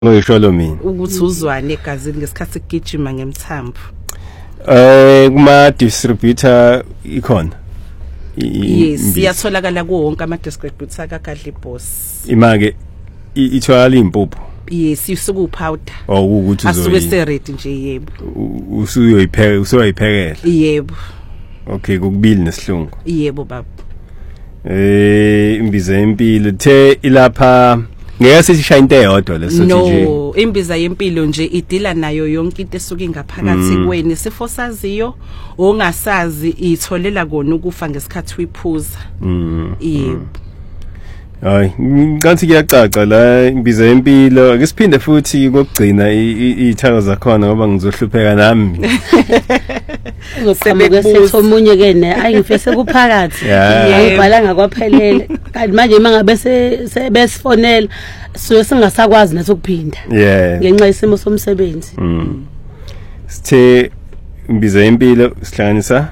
ngoyisholo mina ukuthi uzwane egazini ngesikhathi sigijima ngemthambo. Kuma distributor ikhona. Yes, siyatholakala kuwo wonke ama distributor kaGadli Boss. Imake ithwala impuphu. Yes, isuku powder. Ukuthi asuke se ready nje yebo. Usuyoyiphekela. Yebo. Okay, kokubili nesihlungu. Yebo baba. Imbiza yempilo the ilapha ngeke sithi shaya into eyodwa leso nje. No, imbiza yempilo nje idila nayo yonke into esuka ngaphakathi kweni sifo saziyo ongasazi itholela kona ukufa ngesikhathi uyiphuza. Yebo. Hayi, ngicathi kuyacaca la imbiza yempilo. Ake siphinde futhi kokugcina izithako zakhona ngoba ngizohlupheka nami. Ngosebebuza omunye ke ne ayingifese kuphakathi. Ayibhalanga kwaphelele. Kanti manje mangabe sebesifonela siyo singasakwazi nesokuphinda. Ngenxa yesimo somsebenzi. Sithe imbiza yempilo sihlanganisa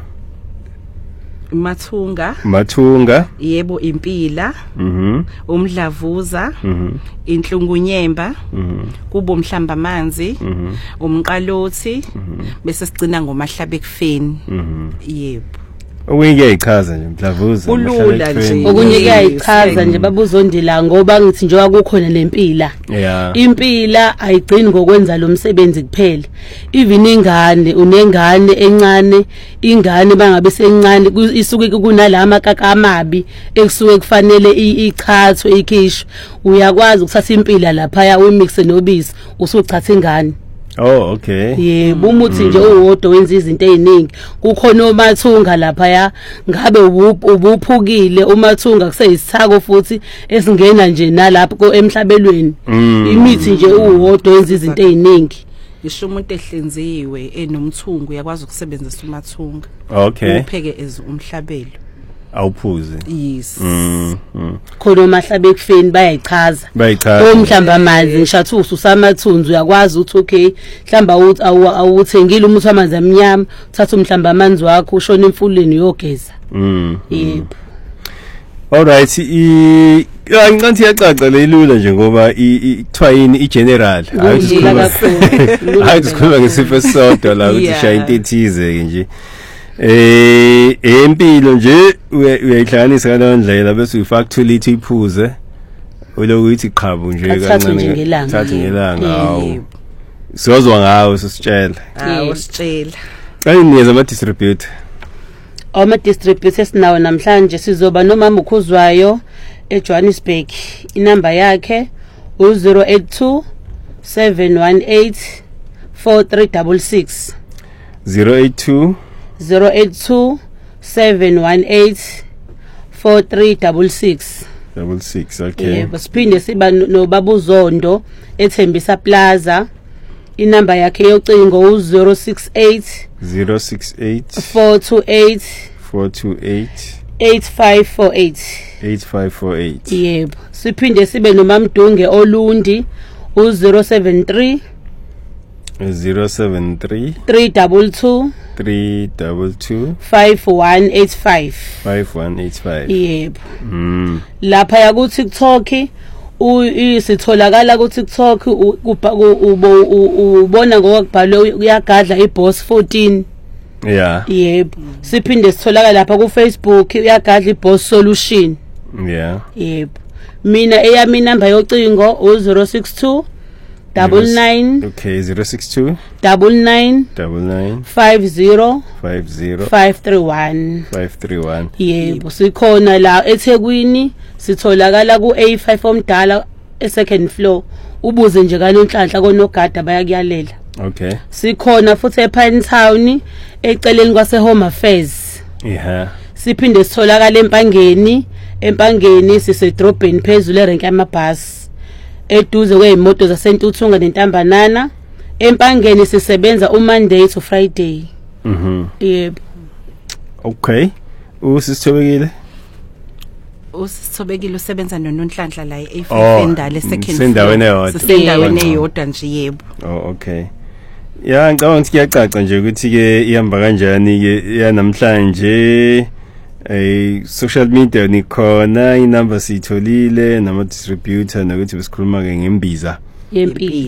Mathunga yebo impila umdlavuza inhlungunyemba kubo umhlamba amanzi umqalothi bese sigcina ngomahlabe ekufeni yebo okunye kuyayichaza nje umdlavuza ulula nje okunye kuyayichaza nje babuzondila ngoba ngithi njengoba kukhona lempila impila ayigcini ngokwenza lo msebenzi kuphela even ingane unengane encane ingane bangabe sencane isuke kunala makaka amabi ekusuke kufanele ichathwe ikhishwe uyakwazi ukuthatha impila lapha ya uyimixe nobisi usuchatha ingane. Oh okay. Yebo umuthi nje uwodwa wenza izinto eziningi kukhona omathunga lapha ya ngabe ubuphukile umathunga kuseyisithako futhi esingena nje nalapho emhlabelweni imithi nje uwodwa wenza izinto eziningi ngisho umuntu ehlenziwe enomthungu uyakwazi ukusebenzisa umathunga upheke umhlabelo awuphuze yes khona omahlabe ekufeni bayayichaza omhlamba amanzi ngishathi usamathunzi uyakwazi ukuthi okay mhlamba awuthengile umuthi wamanzi amnyama uthatha umhlamba amanzi wakho ushona emfuleni uyogeza yebo alright ngicanti iyacaca lelula nje ngoba kuthiwa yini igeneral hayi sikhuluma ngesifo esisodwa la ukuthi shaya into ethize nje empilo nje uyayihlanganisa ngaleyo ndlela bese uyifaka 2 litha iphuze ulokuthi qhabu nje kancane thatha ngelanga hawo sizozwa ngawo sisitshela sitshela kaniyeza ama distributor distributors nawo namhlanje sizoba nomama ukhuzwayo eJohannesburg inamba yakhe u082 718 4366 082 718 4366 okay yebo siphinde siba nobaba uZondo eThembisa Plaza inamba yakhe yocingo u068 428 8548 yebo siphinde sibe nomamdunge Olundi u073 322 5185 yebo lapha ya ku TikTok isitholakala ku TikTok ubona ngokubhalwe uyagadla iBoss 14 yebo siphinde sitholakala lapha ku Facebook uyagadla iBoss Solution yebo mina eyami inamba yocingo u062 99 okay 062 99 50 531 yebo sikhona la eThekwini sitholakala ku A5 omdala second floor ubuze nje kaNonhlanhla konogada bayakuyalela okay sikhona futhi ePine Town eceleni kwase Home Affairs siphinde sitholakala empangeni sisedrobheni phezulu erenki yamabhasi eduze kwezimoto zaseNtuthunga neNtambanana empangeni sisebenza uMonday to Friday yebo okay usithobekile usebenza noNonhlanhla la eF endale second sendaweni eyodwa nje yebo okay ya ngicabanga ukuthi kuyacaca nje ukuthi ke ihamba kanjani ke yanamhlanje social media nikhona inamba sitholile nama distributor nokuthi besikhuluma ke ngembiza yempilo.